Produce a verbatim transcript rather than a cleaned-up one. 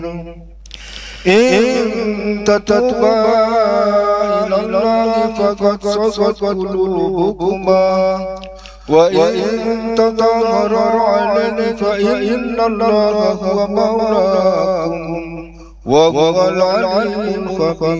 إن تتوبا إلى الله فقد صغت قلوبكما وإن تظاهرا عليه فإن الله هو مولاكم وهو العليم الخبير.